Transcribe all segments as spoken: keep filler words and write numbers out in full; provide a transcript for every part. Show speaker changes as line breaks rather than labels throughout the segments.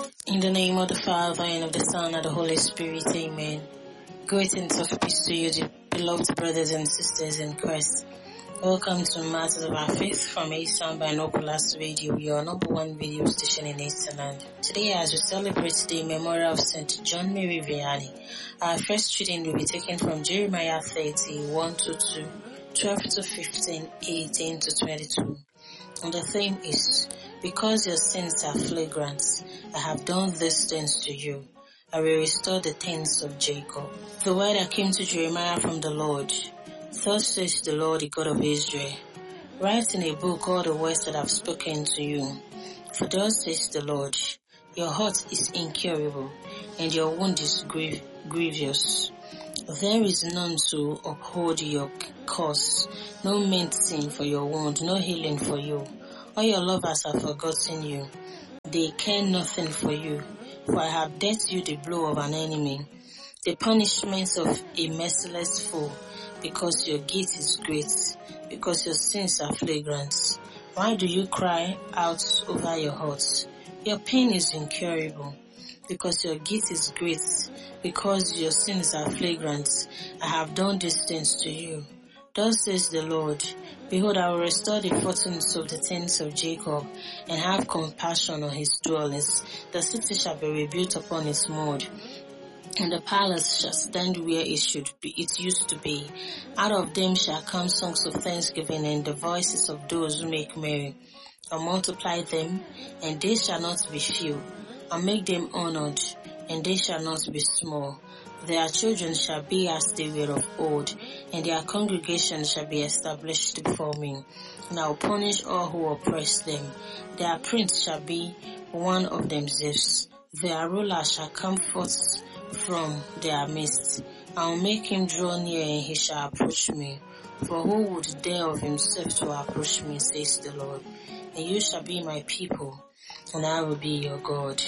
In the name of the Father, and of the Son, and of the Holy Spirit, amen. Greetings of peace to you, the beloved brothers and sisters in Christ. Welcome to Matters of Our Faith from Eastern Binoculars Radio, your number one video station in Easternland. Today, as we celebrate the memorial of Saint John Mary Vianney, our first reading will be taken from Jeremiah thirty, one to two, twelve to fifteen, eighteen to twenty-two. And the theme is, because your sins are flagrant, I have done these things to you. I will restore the tents of Jacob. The word that came to Jeremiah from the Lord. Thus says the Lord, the God of Israel, write in a book all the words that I have spoken to you. For thus says the Lord, your heart is incurable, and your wound is grief- grievous. There is none to uphold your cause, no medicine for your wound, no healing for you. All your lovers have forgotten you. They care nothing for you, for I have dealt you the blow of an enemy, the punishment of a merciless foe, because your guilt is great, because your sins are flagrant. Why do you cry out over your heart? Your pain is incurable, because your guilt is great, because your sins are flagrant. I have done these things to you. Thus says the Lord, behold, I will restore the fortunes of the tents of Jacob, and have compassion on his dwellings. The city shall be rebuilt upon its mold, and the palace shall stand where it should be, it used to be. Out of them shall come songs of thanksgiving, and the voices of those who make merry. I'll multiply them, and they shall not be few. I'll make them honored, and they shall not be small. Their children shall be as they were of old, and their congregation shall be established before me. And I will punish all who oppress them. Their prince shall be one of themselves. Their ruler shall come forth from their midst. I will make him draw near, and he shall approach me. For who would dare of himself to approach me, says the Lord. And you shall be my people, and I will be your God.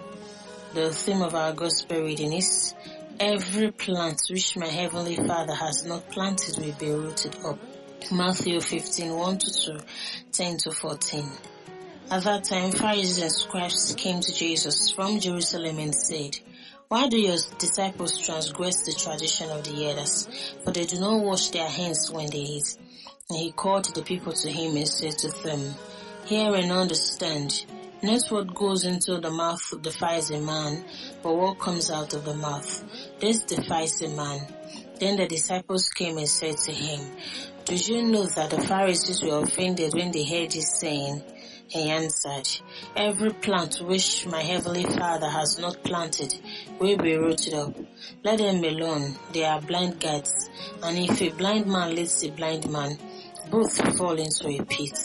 The theme of our gospel reading is, every plant which my heavenly Father has not planted will be rooted up. Matthew fifteen, one to two, ten to fourteen. At that time, Pharisees and scribes came to Jesus from Jerusalem and said, why do your disciples transgress the tradition of the elders? For they do not wash their hands when they eat. And he called the people to him and said to them, hear and understand. Not what goes into the mouth defies a man, but what comes out of the mouth. This defies a man. Then the disciples came and said to him, do you know that the Pharisees were offended when they heard this saying? He answered, every plant which my heavenly Father has not planted will be rooted up. Let them alone, they are blind guides. And if a blind man leads a blind man, both fall into a pit.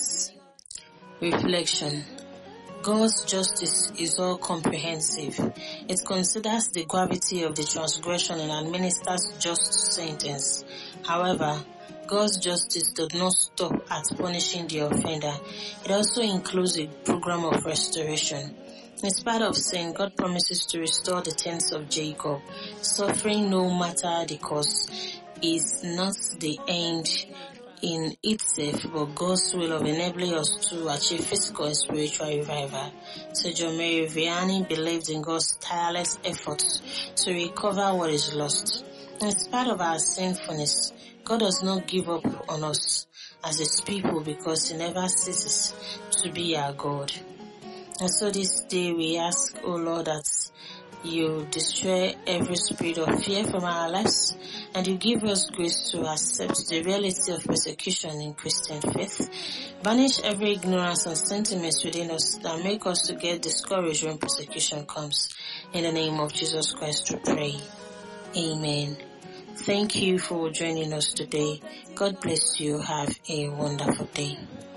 Reflection. God's justice is all comprehensive. It considers the gravity of the transgression and administers just sentence. However, God's justice does not stop at punishing the offender. It also includes a program of restoration. In spite of sin, God promises to restore the tents of Jacob. Suffering, no matter the cost, is not the end in itself, but God's will of enabling us to achieve physical and spiritual revival. Saint John Mary Vianney believed in God's tireless efforts to recover what is lost. In spite of our sinfulness, God does not give up on us as his people, because he never ceases to be our God. And so this day we ask, O Lord, that you destroy every spirit of fear from our lives, and you give us grace to accept the reality of persecution in Christian faith. Banish every ignorance and sentiments within us that make us to get discouraged when persecution comes. In the name of Jesus Christ we pray. Amen. Thank you for joining us today. God bless you. Have a wonderful day.